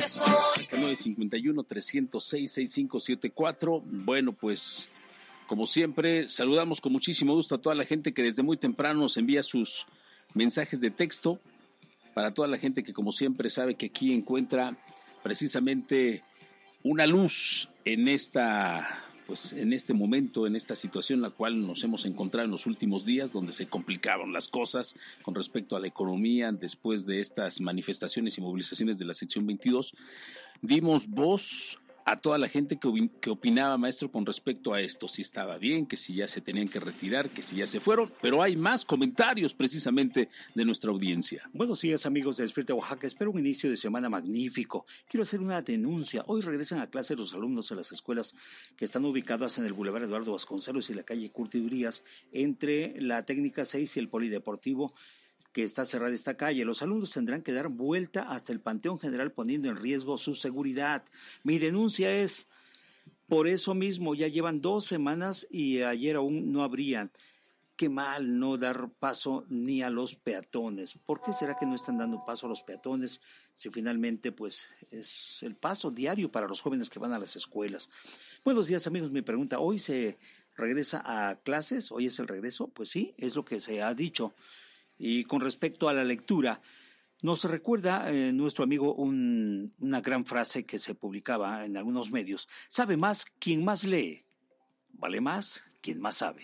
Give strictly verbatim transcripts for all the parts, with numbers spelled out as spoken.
nueve cincuenta y uno, trescientos seis, sesenta y cinco setenta y cuatro. Bueno, pues como siempre, saludamos con muchísimo gusto a toda la gente que desde muy temprano nos envía sus mensajes de texto. Para toda la gente que como siempre sabe que aquí encuentra precisamente una luz en esta, pues en este momento, en esta situación en la cual nos hemos encontrado en los últimos días, donde se complicaban las cosas con respecto a la economía después de estas manifestaciones y movilizaciones de la sección veintidós. Dimos voz a toda la gente que, que opinaba, maestro, con respecto a esto, si estaba bien, que si ya se tenían que retirar, que si ya se fueron, pero hay más comentarios precisamente de nuestra audiencia. Buenos días, amigos de Despierta Oaxaca, espero un inicio de semana magnífico. Quiero hacer una denuncia. Hoy regresan a clase los alumnos de las escuelas que están ubicadas en el Boulevard Eduardo Vasconcelos y la calle Curti Urias, entre la Técnica seis y el Polideportivo, que está cerrada esta calle. Los alumnos tendrán que dar vuelta hasta el Panteón General poniendo en riesgo su seguridad. Mi denuncia es, por eso mismo ya llevan dos semanas y ayer aún no abrían. Qué mal no dar paso ni a los peatones. ¿Por qué será que no están dando paso a los peatones si finalmente pues es el paso diario para los jóvenes que van a las escuelas? Buenos días, amigos. Mi pregunta, ¿hoy se regresa a clases? ¿Hoy es el regreso? Pues sí, es lo que se ha dicho. Y con respecto a la lectura, nos recuerda eh, nuestro amigo un, una gran frase que se publicaba en algunos medios. Sabe más quien más lee, vale más quien más sabe.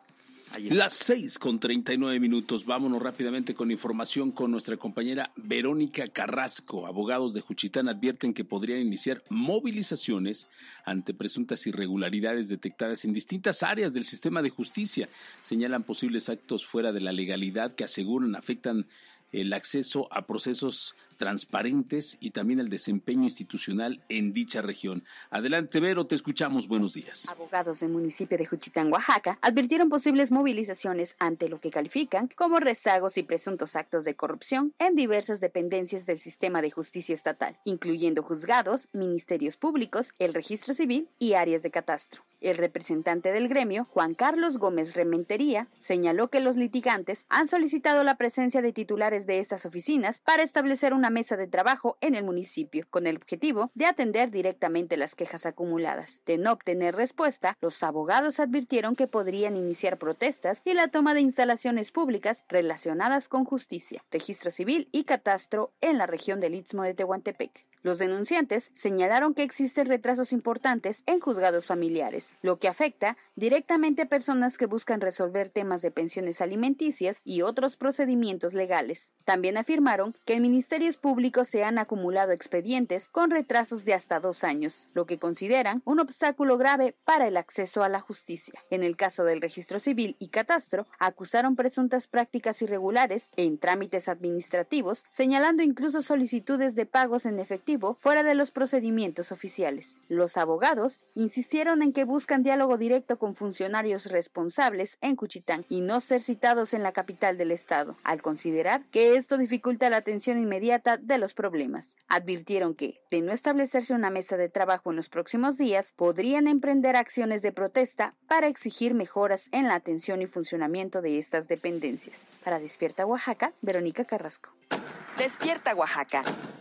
Las seis con treinta y nueve minutos. Vámonos rápidamente con información con nuestra compañera Verónica Carrasco. Abogados de Juchitán advierten que podrían iniciar movilizaciones ante presuntas irregularidades detectadas en distintas áreas del sistema de justicia. Señalan posibles actos fuera de la legalidad que aseguran afectan el acceso a procesos transparentes y también el desempeño institucional en dicha región. Adelante, Vero, te escuchamos. Buenos días. Abogados del municipio de Juchitán, Oaxaca, advirtieron posibles movilizaciones ante lo que califican como rezagos y presuntos actos de corrupción en diversas dependencias del sistema de justicia estatal, incluyendo juzgados, ministerios públicos, el registro civil y áreas de catastro. El representante del gremio, Juan Carlos Gómez Rementería, señaló que los litigantes han solicitado la presencia de titulares de estas oficinas para establecer una mesa de trabajo en el municipio, con el objetivo de atender directamente las quejas acumuladas. De no obtener respuesta, los abogados advirtieron que podrían iniciar protestas y la toma de instalaciones públicas relacionadas con justicia, registro civil y catastro en la región del Istmo de Tehuantepec. Los denunciantes señalaron que existen retrasos importantes en juzgados familiares, lo que afecta directamente a personas que buscan resolver temas de pensiones alimenticias y otros procedimientos legales. También afirmaron que en ministerios públicos se han acumulado expedientes con retrasos de hasta dos años, lo que consideran un obstáculo grave para el acceso a la justicia. En el caso del registro civil y catastro, acusaron presuntas prácticas irregulares en trámites administrativos, señalando incluso solicitudes de pagos en efectivo fuera de los procedimientos oficiales. Los abogados insistieron en que buscan diálogo directo con funcionarios responsables en Juchitán y no ser citados en la capital del estado, al considerar que esto dificulta la atención inmediata de los problemas. Advirtieron que, de no establecerse una mesa de trabajo en los próximos días, podrían emprender acciones de protesta para exigir mejoras en la atención y funcionamiento de estas dependencias. Para Despierta Oaxaca, Verónica Carrasco. Despierta Oaxaca.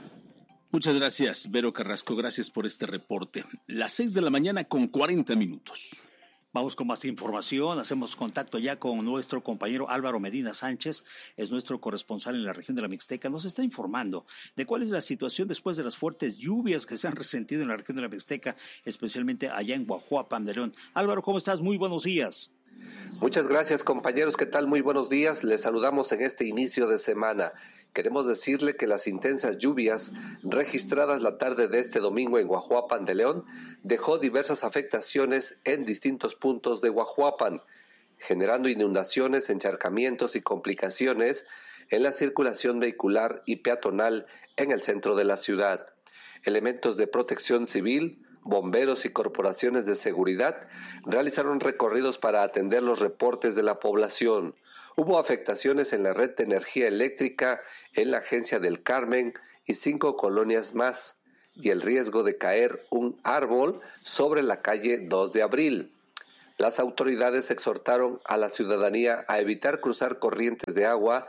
Muchas gracias, Vero Carrasco, gracias por este reporte. Las seis de la mañana con cuarenta minutos. Vamos con más información, hacemos contacto ya con nuestro compañero Álvaro Medina Sánchez, es nuestro corresponsal en la región de la Mixteca, nos está informando de cuál es la situación después de las fuertes lluvias que se han resentido en la región de la Mixteca, especialmente allá en Guajuapan de León. Álvaro, ¿cómo estás? Muy buenos días. Muchas gracias, compañeros, ¿qué tal? Muy buenos días, les saludamos en este inicio de semana. Queremos decirle que las intensas lluvias registradas la tarde de este domingo en Guajuapan de León dejó diversas afectaciones en distintos puntos de Guajuapan, generando inundaciones, encharcamientos y complicaciones en la circulación vehicular y peatonal en el centro de la ciudad. Elementos de protección civil, bomberos y corporaciones de seguridad realizaron recorridos para atender los reportes de la población. Hubo afectaciones en la red de energía eléctrica, en la Agencia del Carmen y cinco colonias más, y el riesgo de caer un árbol sobre la calle dos de abril. Las autoridades exhortaron a la ciudadanía a evitar cruzar corrientes de agua,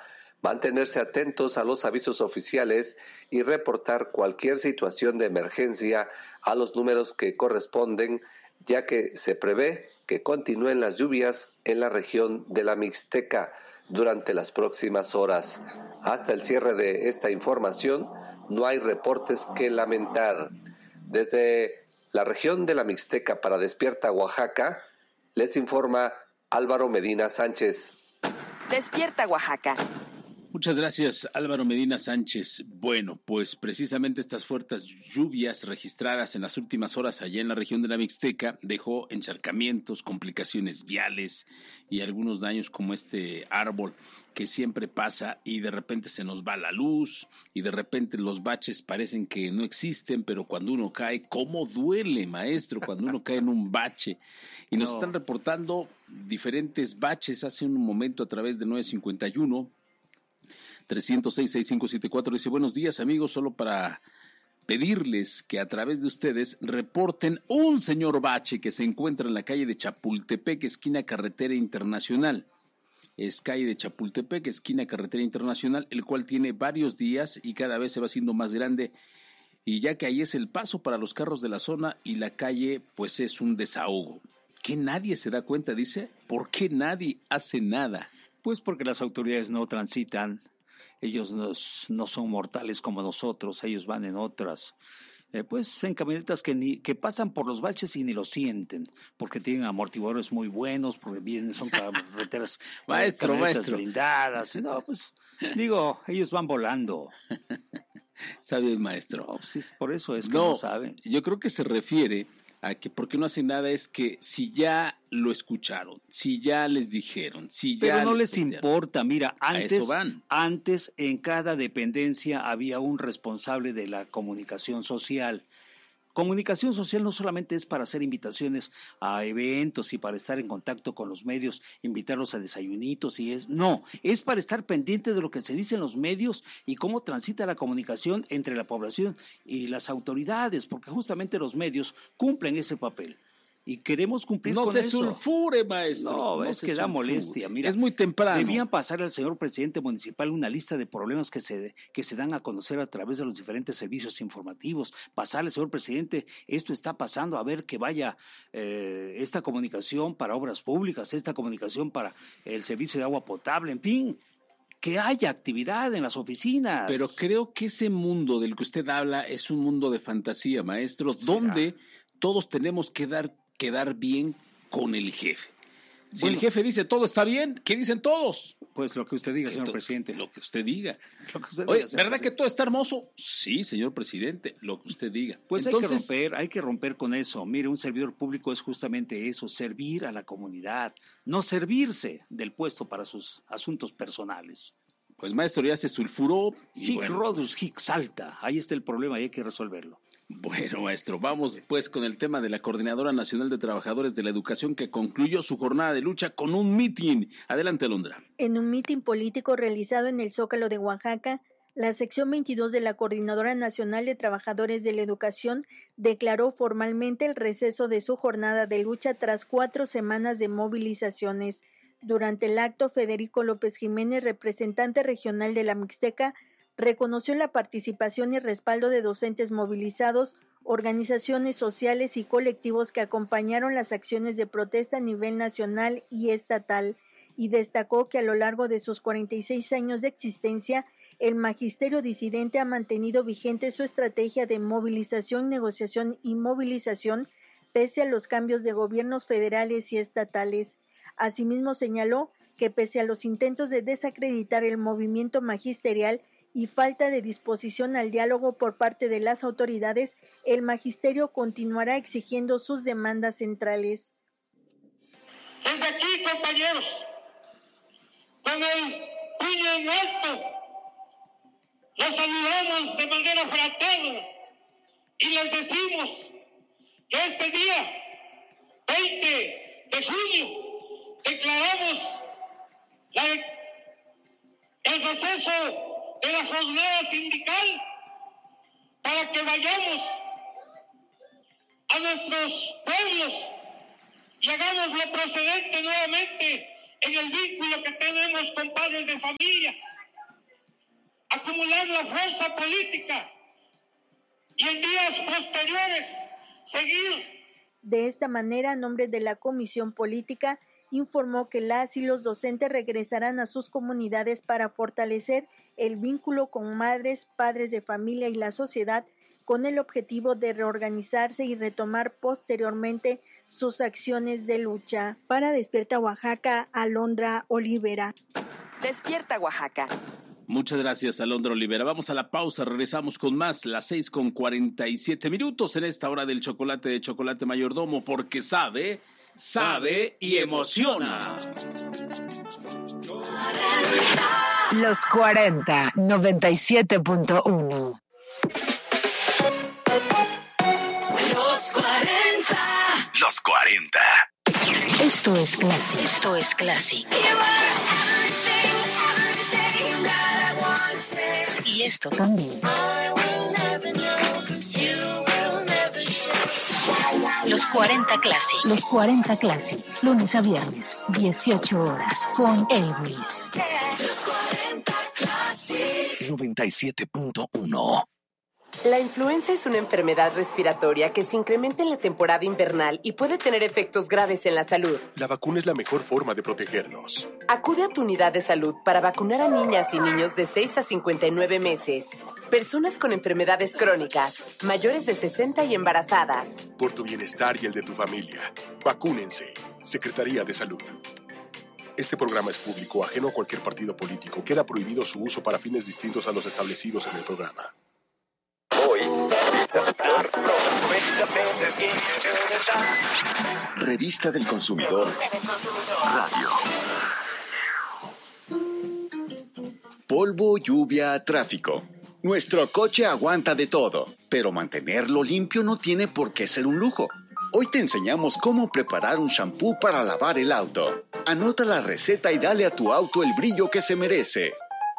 mantenerse atentos a los avisos oficiales y reportar cualquier situación de emergencia a los números que corresponden, ya que se prevé que continúen las lluvias en la región de la Mixteca durante las próximas horas. Hasta el cierre de esta información, no hay reportes que lamentar. Desde la región de la Mixteca para Despierta Oaxaca, les informa Álvaro Medina Sánchez. Despierta Oaxaca. Muchas gracias, Álvaro Medina Sánchez. Bueno, pues precisamente estas fuertes lluvias registradas en las últimas horas allá en la región de la Mixteca dejó encharcamientos, complicaciones viales y algunos daños como este árbol que siempre pasa y de repente se nos va la luz y de repente los baches parecen que no existen, pero cuando uno cae, ¿cómo duele, maestro, cuando uno cae en un bache? Y nos no. están reportando diferentes baches hace un momento a través de nueve cincuenta y uno. trescientos seis, sesenta y cinco setenta y cuatro dice: buenos días, amigos, solo para pedirles que a través de ustedes reporten un señor bache que se encuentra en la calle de Chapultepec, esquina Carretera Internacional. Es calle de Chapultepec, esquina Carretera Internacional, el cual tiene varios días y cada vez se va haciendo más grande, y ya que ahí es el paso para los carros de la zona y la calle pues es un desahogo. ¿Que nadie se da cuenta? Dice, ¿por qué nadie hace nada? Pues porque las autoridades no transitan. Ellos nos, no son mortales como nosotros, ellos van en otras, eh, pues en camionetas que, ni, que pasan por los baches y ni lo sienten, porque tienen amortiguadores muy buenos, porque vienen, son carreteras, maestro, camionetas maestro. blindadas, no, pues digo, ellos van volando. Está bien, maestro. No, pues, por eso es que no, no saben. Yo creo que se refiere a que porque no hacen nada es que si ya lo escucharon, si ya les dijeron, si ya Pero no les, les importa, mira, antes, van. antes en cada dependencia había un responsable de la comunicación social. Comunicación social no solamente es para hacer invitaciones a eventos y para estar en contacto con los medios, invitarlos a desayunitos y es, no, es para estar pendiente de lo que se dice en los medios y cómo transita la comunicación entre la población y las autoridades, porque justamente los medios cumplen ese papel. Y queremos cumplir no con eso. No se sulfure, maestro. No, no es que da sulfure. molestia. Mira, es muy temprano. Debían pasar al señor presidente municipal una lista de problemas que se, que se dan a conocer a través de los diferentes servicios informativos. Pasarle al señor presidente, esto está pasando, a ver que vaya eh, esta comunicación para obras públicas, esta comunicación para el servicio de agua potable, en fin. Que haya actividad en las oficinas. Pero creo que ese mundo del que usted habla es un mundo de fantasía, maestro, donde todos tenemos que dar quedar bien con el jefe. Si bueno, el jefe dice todo está bien, ¿qué dicen todos? Pues lo que usted diga, señor Entonces, presidente. Lo que usted diga. Lo que usted Oye, diga, ¿verdad presidente? que todo está hermoso? Sí, señor presidente, lo que usted diga. Pues Entonces, hay que romper, hay que romper con eso. Mire, un servidor público es justamente eso, servir a la comunidad, no servirse del puesto para sus asuntos personales. Pues maestro, ya se sulfuró. Hic bueno. Rodus, hic salta. Ahí está el problema y hay que resolverlo. Bueno, maestro, vamos pues con el tema de la Coordinadora Nacional de Trabajadores de la Educación que concluyó su jornada de lucha con un mitin. Adelante, Alondra. En un mitin político realizado en el Zócalo de Oaxaca, la sección veintidós de la Coordinadora Nacional de Trabajadores de la Educación declaró formalmente el receso de su jornada de lucha tras cuatro semanas de movilizaciones. Durante el acto, Federico López Jiménez, representante regional de la Mixteca, reconoció la participación y respaldo de docentes movilizados, organizaciones sociales y colectivos que acompañaron las acciones de protesta a nivel nacional y estatal, y destacó que a lo largo de sus cuarenta y seis años de existencia, el magisterio disidente ha mantenido vigente su estrategia de movilización, negociación y movilización, pese a los cambios de gobiernos federales y estatales. Asimismo señaló que pese a los intentos de desacreditar el movimiento magisterial y falta de disposición al diálogo por parte de las autoridades, el magisterio continuará exigiendo sus demandas centrales. Desde aquí, compañeros, con el puño en alto, los saludamos de manera fraterna y les decimos que este día, veinte de junio, declaramos la, el receso de la jornada sindical para que vayamos a nuestros pueblos y hagamos lo procedente nuevamente en el vínculo que tenemos con padres de familia, acumular la fuerza política y en días posteriores seguir. De esta manera, a nombre de la Comisión Política, informó que las y los docentes regresarán a sus comunidades para fortalecer el vínculo con madres, padres de familia y la sociedad, con el objetivo de reorganizarse y retomar posteriormente sus acciones de lucha. Para Despierta Oaxaca, Alondra Olivera. Despierta Oaxaca. Muchas gracias, Alondra Olivera. Vamos a la pausa, regresamos con más, las seis con cuarenta y siete minutos en esta hora del chocolate de Chocolate Mayordomo, porque sabe, sabe y emociona. Los cuarenta, noventa y siete punto uno. Los cuarenta. Los cuarenta. Esto es Classic. Esto es Classic. Y esto también. Los cuarenta Classic. Los cuarenta Classic. Lunes a viernes, dieciocho horas. Con Elvis. Los cuarenta Classic. noventa y siete punto uno. La influenza es una enfermedad respiratoria que se incrementa en la temporada invernal y puede tener efectos graves en la salud. La vacuna es la mejor forma de protegernos. Acude a tu unidad de salud para vacunar a niñas y niños de seis a cincuenta y nueve meses, personas con enfermedades crónicas, mayores de sesenta y embarazadas. Por tu bienestar y el de tu familia, vacúnense. Secretaría de Salud. Este programa es público, ajeno a cualquier partido político. Queda prohibido su uso para fines distintos a los establecidos en el programa. Hoy, Revista del Consumidor Radio. Polvo, lluvia, tráfico. Nuestro coche aguanta de todo, pero mantenerlo limpio no tiene por qué ser un lujo. Hoy te enseñamos cómo preparar un shampoo para lavar el auto. Anota la receta y dale a tu auto el brillo que se merece.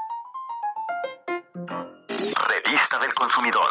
Revista del Consumidor.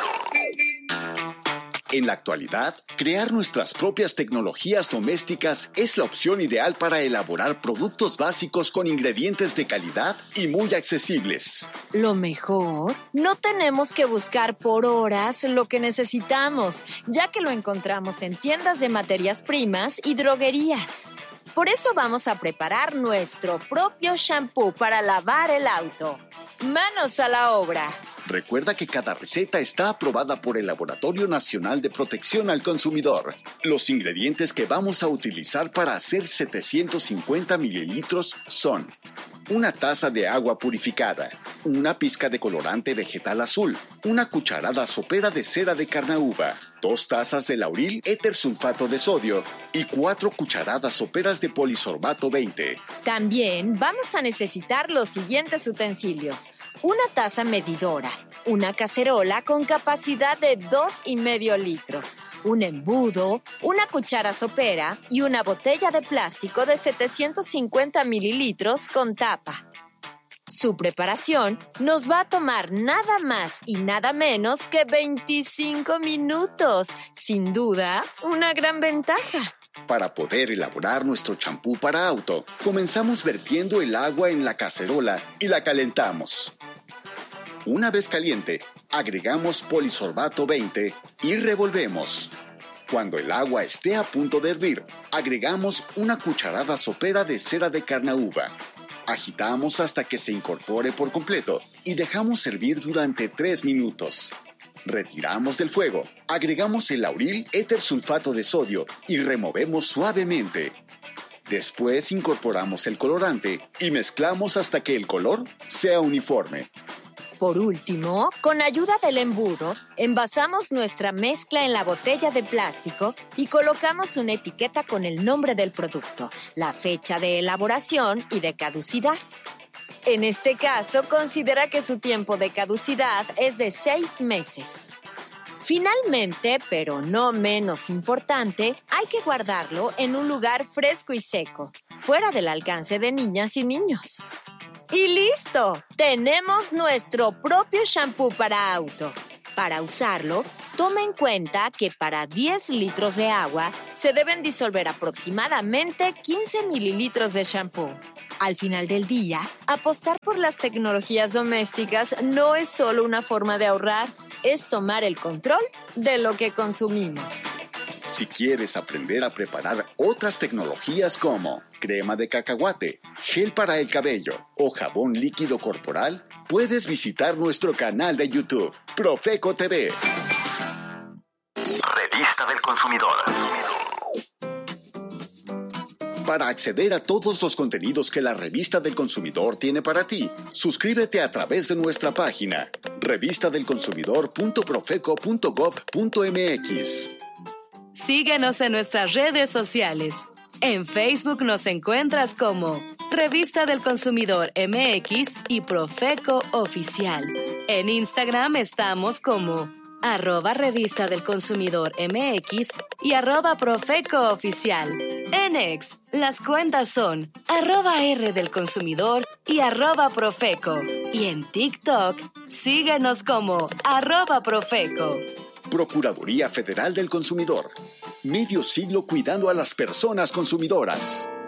En la actualidad, crear nuestras propias tecnologías domésticas es la opción ideal para elaborar productos básicos con ingredientes de calidad y muy accesibles. Lo mejor, no tenemos que buscar por horas lo que necesitamos, ya que lo encontramos en tiendas de materias primas y droguerías. Por eso vamos a preparar nuestro propio shampoo para lavar el auto. ¡Manos a la obra! Recuerda que cada receta está aprobada por el Laboratorio Nacional de Protección al Consumidor. Los ingredientes que vamos a utilizar para hacer setecientos cincuenta mililitros son: una taza de agua purificada, una pizca de colorante vegetal azul, una cucharada sopera de cera de carnauba, dos tazas de lauril éter sulfato de sodio y cuatro cucharadas soperas de polisorbato veinte. También vamos a necesitar los siguientes utensilios: una taza medidora, una cacerola con capacidad de dos y medio litros, un embudo, una cuchara sopera y una botella de plástico de setecientos cincuenta mililitros con tapa. Su preparación nos va a tomar nada más y nada menos que veinticinco minutos. Sin duda, una gran ventaja. Para poder elaborar nuestro champú para auto, comenzamos vertiendo el agua en la cacerola y la calentamos. Una vez caliente, agregamos polisorbato veinte y revolvemos. Cuando el agua esté a punto de hervir, agregamos una cucharada sopera de cera de carnauba. Agitamos hasta que se incorpore por completo y dejamos hervir durante tres minutos. Retiramos del fuego, agregamos el lauril éter sulfato de sodio y removemos suavemente. Después incorporamos el colorante y mezclamos hasta que el color sea uniforme. Por último, con ayuda del embudo, envasamos nuestra mezcla en la botella de plástico y colocamos una etiqueta con el nombre del producto, la fecha de elaboración y de caducidad. En este caso, considera que su tiempo de caducidad es de seis meses. Finalmente, pero no menos importante, hay que guardarlo en un lugar fresco y seco, fuera del alcance de niñas y niños. ¡Y listo! Tenemos nuestro propio shampoo para auto. Para usarlo, toma en cuenta que para diez litros de agua se deben disolver aproximadamente quince mililitros de shampoo. Al final del día, apostar por las tecnologías domésticas no es solo una forma de ahorrar, es tomar el control de lo que consumimos. Si quieres aprender a preparar otras tecnologías como crema de cacahuate, gel para el cabello o jabón líquido corporal, puedes visitar nuestro canal de YouTube, Profeco T V. Revista del Consumidor. Para acceder a todos los contenidos que la Revista del Consumidor tiene para ti, suscríbete a través de nuestra página revista del consumidor punto profeco punto gob punto mx. Síguenos en nuestras redes sociales. En Facebook nos encuentras como Revista del Consumidor M X y Profeco Oficial. En Instagram estamos como arroba Revista del Consumidor M X y arroba Profeco Oficial. En X, las cuentas son arroba R del Consumidor y arroba Profeco. Y en TikTok, síguenos como arroba Profeco. Procuraduría Federal del Consumidor. Medio siglo cuidando a las personas consumidoras.